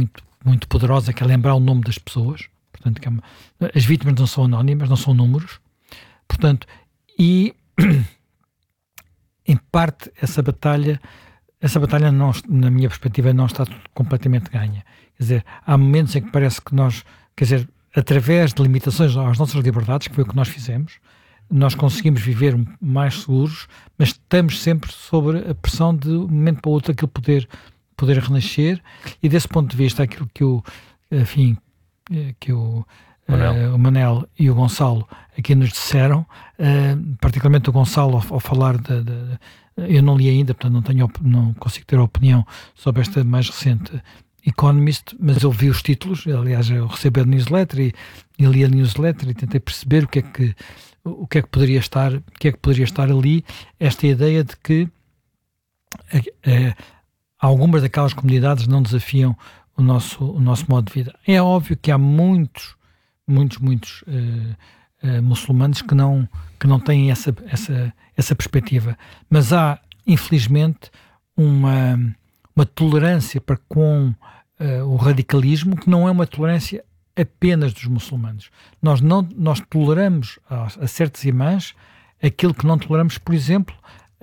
muito, muito poderosa, que é lembrar o nome das pessoas. Portanto, as vítimas não são anónimas, não são números. Portanto, e em parte essa batalha não, na minha perspectiva, não está completamente ganha. Quer dizer, há momentos em que parece que nós, quer dizer, através de limitações às nossas liberdades, que foi o que nós fizemos, nós conseguimos viver mais seguros, mas estamos sempre sobre a pressão de um momento para o outro aquilo poder renascer, e desse ponto de vista aquilo que o Manel e o Gonçalo aqui nos disseram, particularmente o Gonçalo ao falar eu não li ainda, portanto não consigo ter opinião sobre esta mais recente Economist, mas eu vi os títulos. Aliás, eu recebi a newsletter e li a newsletter e tentei perceber o que é que poderia estar ali. Esta ideia de que algumas daquelas comunidades não desafiam o nosso modo de vida. É óbvio que há muitos muçulmanos que não têm essa perspectiva, mas há, infelizmente, uma tolerância para com o radicalismo que não é uma tolerância apenas dos muçulmanos. Nós toleramos a certos imãs aquilo que não toleramos, por exemplo,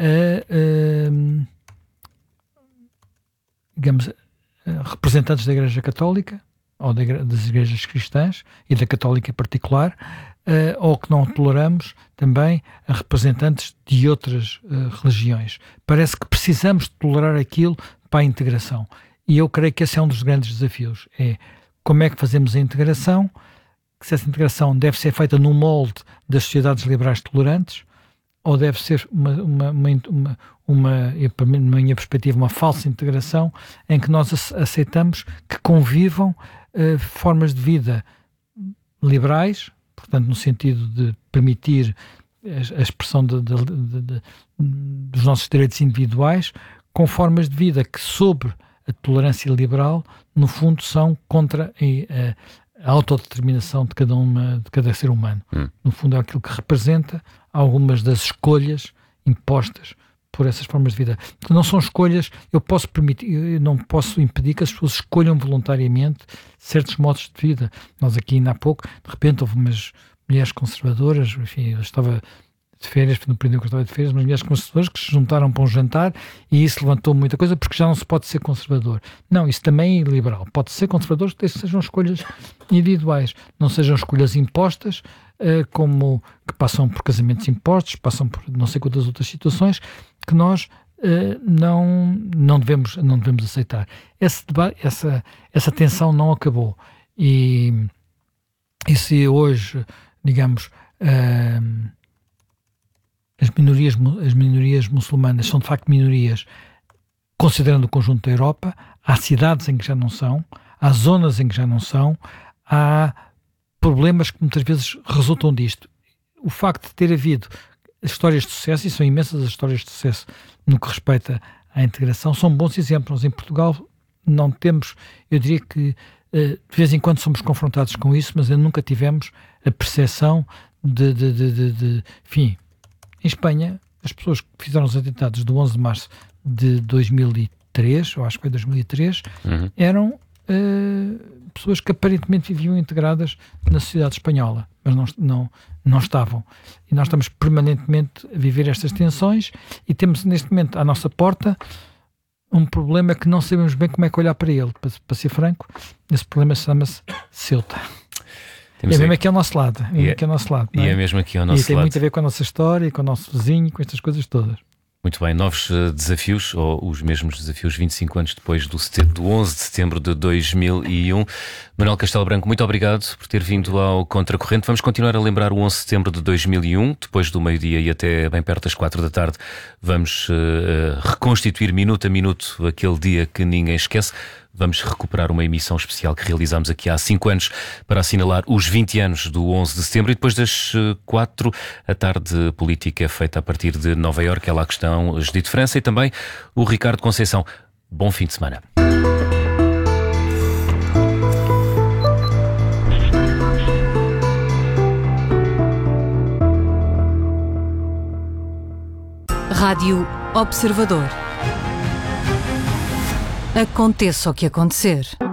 digamos, representantes da Igreja Católica ou das igrejas cristãs e da Católica em particular, ou que não toleramos também a representantes de outras religiões. Parece que precisamos de tolerar aquilo para a integração. E eu creio que esse é um dos grandes desafios. É como é que fazemos a integração, se essa integração deve ser feita no molde das sociedades liberais tolerantes, ou deve ser na minha perspectiva, uma falsa integração em que nós aceitamos que convivam formas de vida liberais, portanto, no sentido de permitir a expressão dos nossos direitos individuais, com formas de vida que, sob a tolerância liberal, no fundo, são contra a autodeterminação de cada ser humano. No fundo, é aquilo que representa algumas das escolhas impostas por essas formas de vida. Então, não são escolhas, eu não posso impedir que as pessoas escolham voluntariamente certos modos de vida. Nós aqui, ainda há pouco, de repente, houve umas mulheres conservadoras, enfim, eu estava de férias, no período que eu estava de férias, umas mulheres conservadoras que se juntaram para um jantar e isso levantou muita coisa, porque já não se pode ser conservador. Não, isso também é liberal. Pode ser conservador, desde que sejam escolhas individuais, não sejam escolhas impostas, como que passam por casamentos impostos, passam por não sei quantas outras situações que nós não devemos aceitar. Essa tensão não acabou. E se hoje, digamos, as minorias muçulmanas são de facto minorias, considerando o conjunto da Europa, há cidades em que já não são, há zonas em que já não são, há problemas que muitas vezes resultam disto. O facto de ter havido histórias de sucesso, e são imensas as histórias de sucesso no que respeita à integração, são bons exemplos. Em Portugal não temos, eu diria que de vez em quando somos confrontados com isso, mas ainda nunca tivemos a percepção enfim, em Espanha, as pessoas que fizeram os atentados do 11 de março de 2003, eu acho que foi 2003, eram pessoas que aparentemente viviam integradas na sociedade espanhola, mas não estavam. E nós estamos permanentemente a viver estas tensões e temos neste momento à nossa porta um problema que não sabemos bem como é que olhar para ele. Para ser franco, esse problema chama-se Ceuta. É mesmo aqui ao nosso lado. É mesmo aqui ao nosso lado. E tem muito a ver com a nossa história, com o nosso vizinho, com estas coisas todas. Muito bem, novos desafios, ou os mesmos desafios 25 anos depois do 11 de setembro de 2001. Manuel Castelo Branco, muito obrigado por ter vindo ao Contracorrente. Vamos continuar a lembrar o 11 de setembro de 2001, depois do meio-dia e até bem perto das 4 da tarde. Vamos reconstituir minuto a minuto aquele dia que ninguém esquece. Vamos recuperar uma emissão especial que realizámos aqui há 5 anos para assinalar os 20 anos do 11 de setembro, e depois das 4 a tarde política é feita a partir de Nova Iorque. É lá que estão Judite França e também o Ricardo Conceição. Bom fim de semana. Rádio Observador. Aconteça o que acontecer.